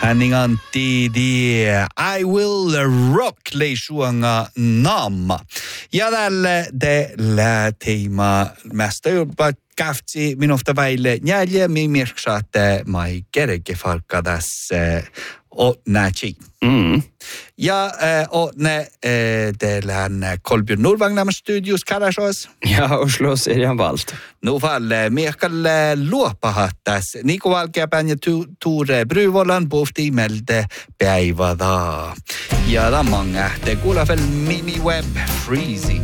Henning Antti die I Will Rock leisuanga naama. Ja tällä teema mästä jopa käftsi minusta väille jäljä mimirksaatte mai kerke falkka tässä nächi. Ja ne teillähän Kolbjörn Nordvang nämä studios kallasås. Ja Oslo Sirjan Valt. Nu falle Mikael luopahattas. Niko Valkeapään ja Tuure Bryvolan puhti melde päiväda. Ja tamman ähte kuulafel Mimi Web Freezing.